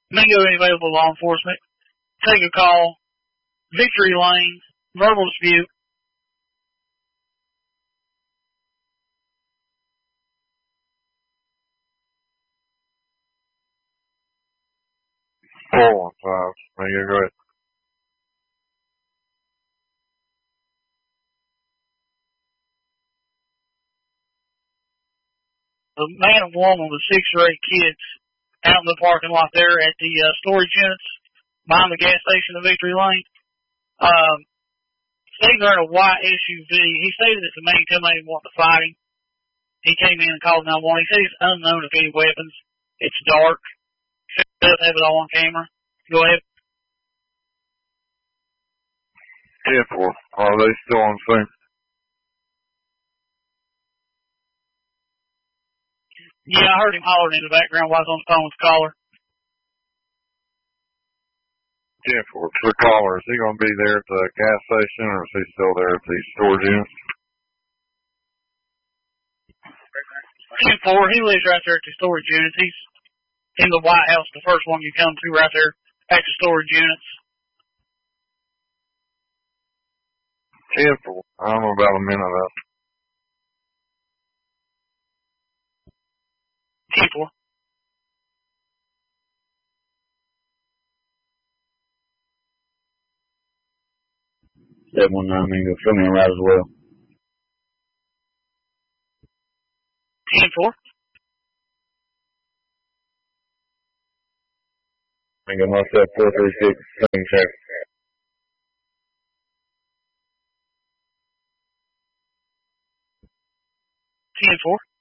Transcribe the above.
Mingo and available law enforcement. Take a call. Victory Lane. Verbal dispute. Four, five. Mingo, go ahead. A man and woman with 6 or 8 kids out in the parking lot there at the storage units behind the gas station of Victory Lane. Stating they're in a white SUV. He stated that the man come in and wanted to fight him. He came in and called 911. He said he's unknown of any weapons. It's dark. He does have it all on camera. Go ahead. 10-4. Are they still on scene? Yeah, I heard him hollering in the background while I was on the phone with the caller. 10-4. The caller, is he going to be there at the gas station or is he still there at the storage unit? 10-4. He lives right there at the storage units. He's in the White House, the first one you come to right there at the storage units. 10-4. I don't know about a minute of 10-4. That one, Mingo, show me a ride as well. 10-4. Mingo, myself, 436, same check. 10-4.